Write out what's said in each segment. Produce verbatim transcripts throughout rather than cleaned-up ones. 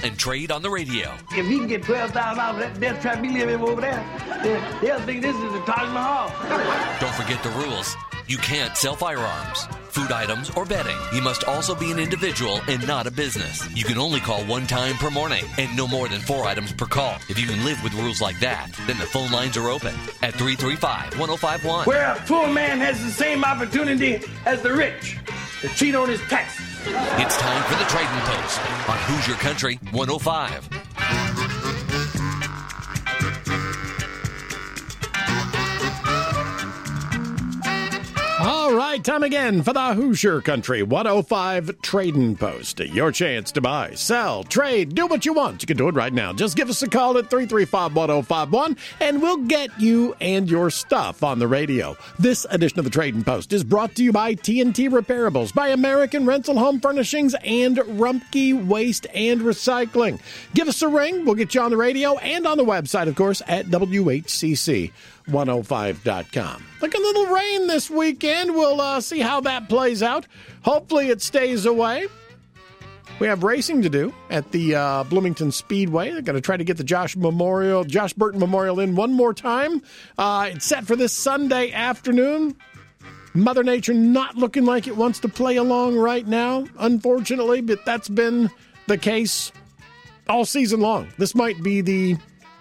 and trade on the radio. If he can get twelve thousand dollars for that death trap he live in over there, then they'll think this is the Taj Mahal. Don't forget the rules. You can't sell firearms, food items, or bedding. You must also be an individual and not a business. You can only call one time per morning and no more than four items per call. If you can live with rules like that, then the phone lines are open at three three five, one oh five one. Where a poor man has the same opportunity as the rich to cheat on his taxes. It's time for the Trading Post on Hoosier Country one oh five. All right, time again for the Hoosier Country one oh five Trading Post. Your chance to buy, sell, trade, do what you want. You can do it right now. Just give us a call at three three five, one oh five one, and we'll get you and your stuff on the radio. This edition of the Trading Post is brought to you by T N T Repairables, by American Rental Home Furnishings, and Rumpke Waste and Recycling. Give us a ring. We'll get you on the radio and on the website, of course, at W H C C one oh five dot com. Like a little rain this weekend. We'll uh, see how that plays out. Hopefully it stays away. We have racing to do at the uh, Bloomington Speedway. They're going to try to get the Josh Memorial, Josh Burton Memorial in one more time. Uh, it's set for this Sunday afternoon. Mother Nature not looking like it wants to play along right now, unfortunately, but that's been the case all season long. This might be the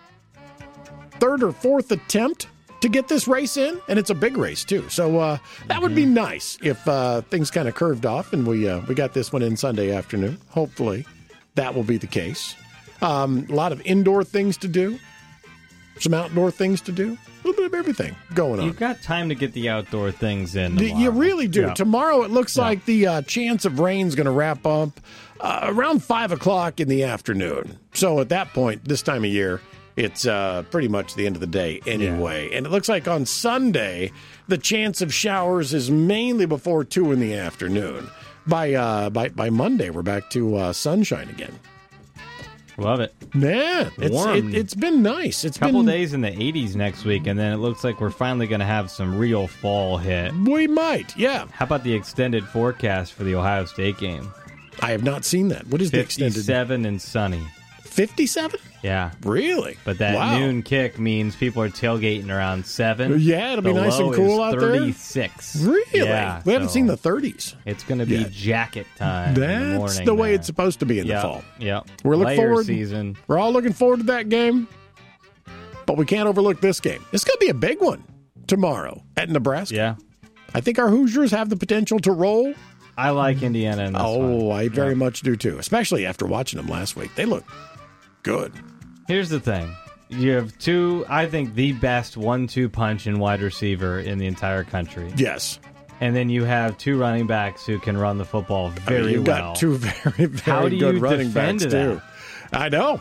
third or fourth attempt to get this race in, and it's a big race too. So uh, that would be nice if uh, things kind of curved off and we uh, we got this one in Sunday afternoon. Hopefully that will be the case. Um, a lot of indoor things to do, some outdoor things to do, a little bit of everything going on. You've got time to get the outdoor things in tomorrow. You really do. Yeah. Tomorrow it looks yeah. like the uh, chance of rain's going to wrap up uh, around five o'clock in the afternoon. So at that point, this time of year, it's uh, pretty much the end of the day anyway. Yeah. And it looks like on Sunday, the chance of showers is mainly before two in the afternoon. By uh, by by Monday, we're back to uh, sunshine again. Love it. Yeah, it's, warm. It, it's been nice. It's a couple been, days in the eighties next week, and then it looks like we're finally going to have some real fall hit. We might, yeah. How about the extended forecast for the Ohio State game? I have not seen that. What is the extended? fifty-seven and sunny. fifty-seven? Yeah. Really? But that wow. noon kick means people are tailgating around seven. Yeah, it'll the be nice and cool out there. thirty-six. Really? Yeah, we haven't so seen the thirties. It's going to be yeah. jacket time. That's in the, morning the way there. it's supposed to be in yep. the fall. Yep. We're looking Layer forward. Season. We're all looking forward to that game. But we can't overlook this game. It's going to be a big one tomorrow at Nebraska. Yeah. I think our Hoosiers have the potential to roll. I like Indiana in this Oh, one. I very yeah. much do too, especially after watching them last week. They look good. Here's the thing. You have two, I think, the best one two punch in wide receiver in the entire country. Yes. And then you have two running backs who can run the football very I mean, you've well. got two very, very How do good you running defend backs, that? too. I know.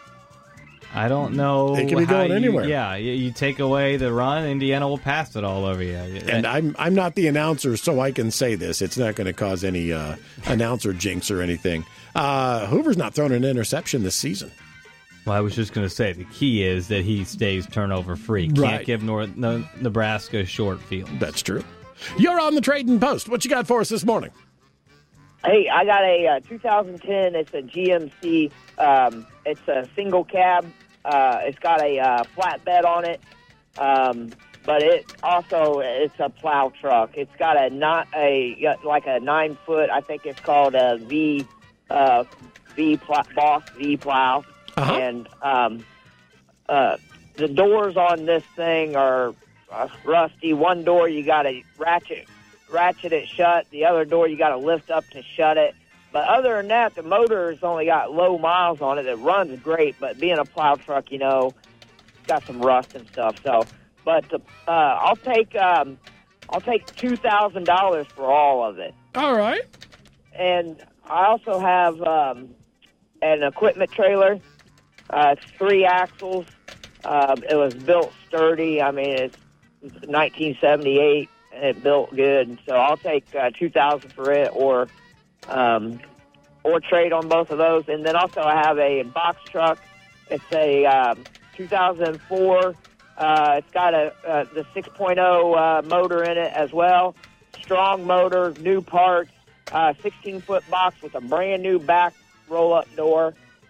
I don't know. They can be how going you, anywhere. Yeah, you, you take away the run, Indiana will pass it all over you. And I'm I'm not the announcer, so I can say this. It's not going to cause any uh, announcer jinx or anything. Uh, Hoover's not thrown an interception this season. Well, I was just going to say, the key is that he stays turnover free. Can't Right. give North, no, Nebraska a short field. That's true. You're on the Trading Post. What you got for us this morning? Hey, I got a uh, two thousand ten. It's a G M C. Um, it's a single cab. Uh, it's got a uh, flatbed on it, um, but it also it's a plow truck. It's got a not a like a nine foot. I think it's called a V uh, V pl- Boss V plow, Uh-huh. and um, uh, the doors on this thing are uh, rusty. One door you got to ratchet. ratchet it shut. The other door you got to lift up to shut it. But other than that, the motor's only got low miles on it. It runs great, but being a plow truck, you know, it's got some rust and stuff. So, but uh, I'll take um, I'll take two thousand dollars for all of it. All right. And I also have um, an equipment trailer. Uh, it's three axles. Uh, it was built sturdy. I mean, it's nineteen seventy-eight. And it built good, so I'll take uh, two thousand for it, or um, or trade on both of those. And then also I have a box truck. It's a um, two thousand four. Uh, it's got a uh, the six point oh uh, motor in it as well. Strong motor, new parts, uh, sixteen foot box with a brand new back roll up door.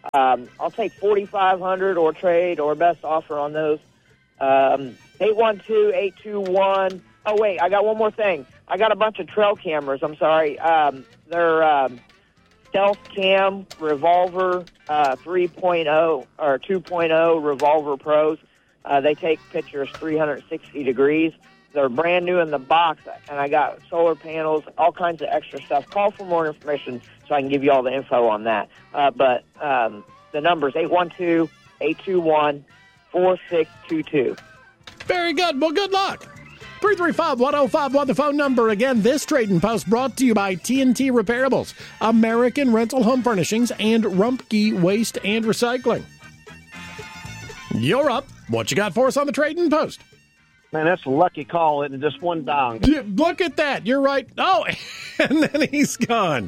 Um, I'll take forty-five hundred or trade or best offer on those. Um, eight one two, eight two one. Oh, wait, I got one more thing. I got a bunch of trail cameras. I'm sorry. Um, they're um, Stealth Cam Revolver uh, three point oh or two point oh Revolver Pros. Uh, they take pictures three hundred sixty degrees. They're brand new in the box, and I got solar panels, all kinds of extra stuff. Call for more information so I can give you all the info on that. Uh, but um, the number is eight one two, eight two one, four six two two. Very good. Well, good luck. three three five, one oh five one, the phone number. Again, this Trading Post brought to you by T N T Repairables, American Rental Home Furnishings, and Rumpke Waste and Recycling. You're up. What you got for us on the Trading Post? Man, that's a lucky call, isn't it? Just one dong. Yeah, look at that. You're right. Oh, and then he's gone.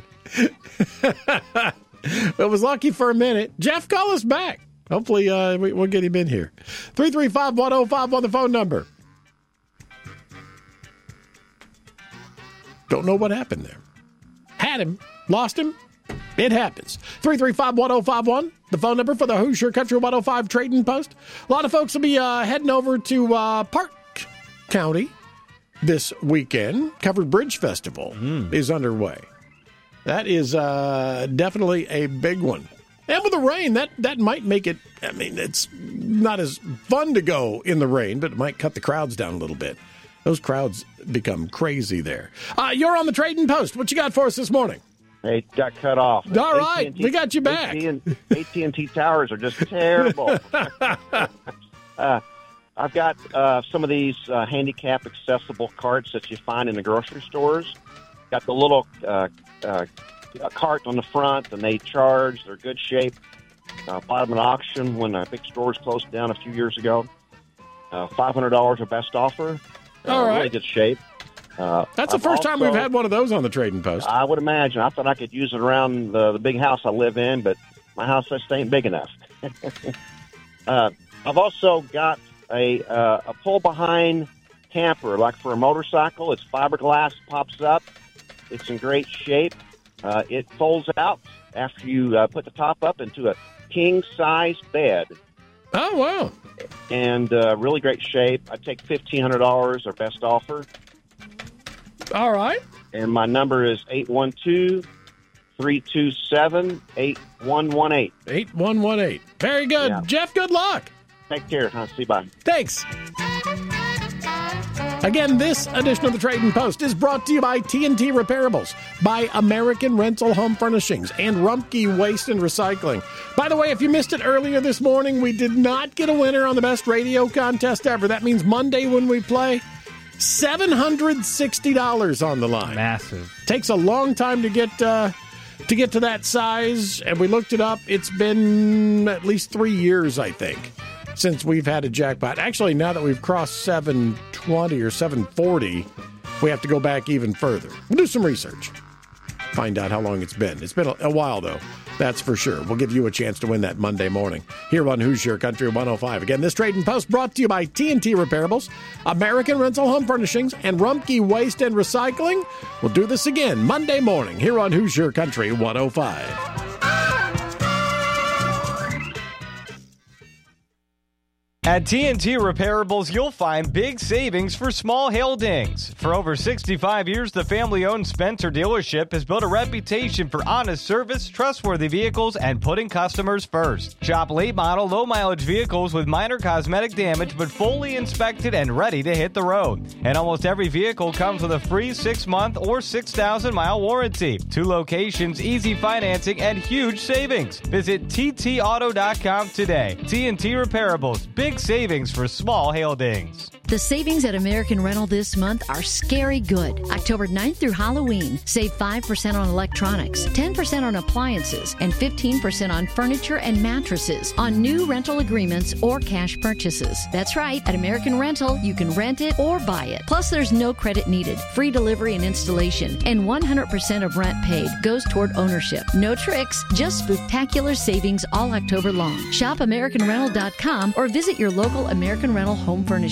It was lucky for a minute. Jeff, call us back. Hopefully uh, we, we'll get him in here. three three five, one oh five on the phone number. Don't know what happened there. Had him. Lost him. It happens. three three five, one oh five one, the phone number for the Hoosier Country one oh five Trading Post. A lot of folks will be uh, heading over to uh, Park County this weekend. Covered Bridge Festival mm. is underway. That is uh, definitely a big one. And with the rain, that, that might make it, I mean, it's not as fun to go in the rain, but it might cut the crowds down a little bit. Those crowds become crazy there. Uh, you're on the Trading Post. What you got for us this morning? Hey, got cut off. All right, A T and T, we got you back. A T and T towers are just terrible. uh, I've got uh, some of these uh, handicap accessible carts that you find in the grocery stores. Got the little uh, uh, cart on the front, and they charge. They're good shape. Uh, bought them at auction when a big stores closed down a few years ago. Uh, five hundred dollars a best offer. Uh, All right. Really good shape. Uh, That's the I've first also, time we've had one of those on the Trading Post. I would imagine. I thought I could use it around the, the big house I live in, but my house just ain't big enough. uh, I've also got a uh, a pull-behind camper, like for a motorcycle. It's fiberglass, pops up. It's in great shape. Uh, it folds out after you uh, put the top up into a king-size bed. Oh, wow. And uh, really great shape. I take fifteen hundred dollars, our best offer. All right. And my number is eight one two, three two seven, eight one one eight. eight one one eight. Very good. Yeah. Jeff, good luck. Take care. I'll see you. Bye. Thanks. Again, this edition of the Trading Post is brought to you by T N T Repairables, by American Rental Home Furnishings, and Rumpke Waste and Recycling. By the way, if you missed it earlier this morning, we did not get a winner on the best radio contest ever. That means Monday when we play, seven hundred sixty dollars on the line. Massive. Takes a long time to get uh, to get to that size, and we looked it up. It's been at least three years, I think, since we've had a jackpot. Actually, now that we've crossed seven twenty or seven forty, we have to go back even further. We'll do some research. Find out how long it's been. It's been a, a while, though. That's for sure. We'll give you a chance to win that Monday morning here on Hoosier Country one oh five. Again, this Trading Post brought to you by T N T Repairables, American Rental Home Furnishings, and Rumpke Waste and Recycling. We'll do this again Monday morning here on Hoosier Country one oh five. At T N T Repairables, you'll find big savings for small hail dings. For over sixty-five years, the family-owned Spencer dealership has built a reputation for honest service, trustworthy vehicles, and putting customers first. Shop late-model, low-mileage vehicles with minor cosmetic damage but fully inspected and ready to hit the road. And almost every vehicle comes with a free six-month or six thousand mile warranty. Two locations, easy financing, and huge savings. Visit T T auto dot com today. T N T Repairables, big savings for small hail dings. The savings at American Rental this month are scary good. October ninth through Halloween, save five percent on electronics, ten percent on appliances, and fifteen percent on furniture and mattresses on new rental agreements or cash purchases. That's right. At American Rental, you can rent it or buy it. Plus, there's no credit needed, free delivery and installation, and one hundred percent of rent paid goes toward ownership. No tricks, just spectacular savings all October long. Shop American Rental dot com or visit your local American Rental Home Furnishings. Plan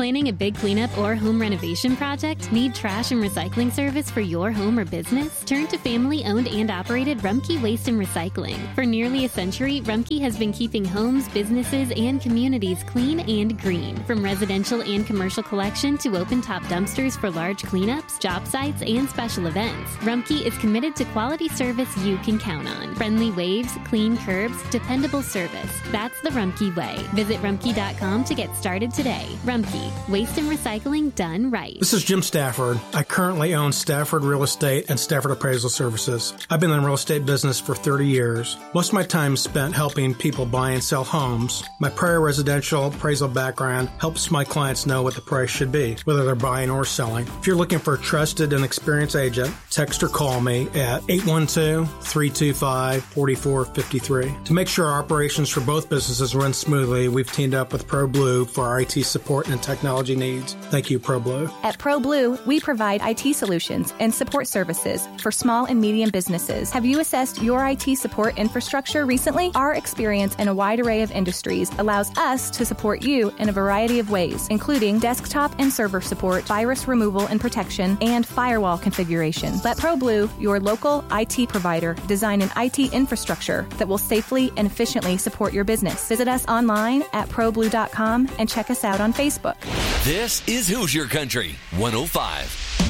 Planning a big cleanup or home renovation project? Need trash and recycling service for your home or business? Turn to family-owned and operated Rumpke Waste and Recycling. For nearly a century, Rumpke has been keeping homes, businesses, and communities clean and green. From residential and commercial collection to open-top dumpsters for large cleanups, job sites, and special events, Rumpke is committed to quality service you can count on. Friendly waves, clean curbs, dependable service. That's the Rumpke way. Visit rumpke dot com to get started today. Rumpke, waste and recycling done right. This is Jim Stafford. I currently own Stafford Real Estate and Stafford Appraisal Services. I've been in the real estate business for thirty years. Most of my time is spent helping people buy and sell homes. My prior residential appraisal background helps my clients know what the price should be, whether they're buying or selling. If you're looking for a trusted and experienced agent, text or call me at eight one two, three two five, four four five three. To make sure our operations for both businesses run smoothly, we've teamed up with ProBlue for our I T support and technology needs. Thank you, ProBlue. At ProBlue, we provide I T solutions and support services for small and medium businesses. Have you assessed your I T support infrastructure recently? Our experience in a wide array of industries allows us to support you in a variety of ways, including desktop and server support, virus removal and protection, and firewall configuration. Let ProBlue, your local I T provider, design an I T infrastructure that will safely and efficiently support your business. Visit us online at pro blue dot com and check us out on Facebook. This is Hoosier Country one oh five.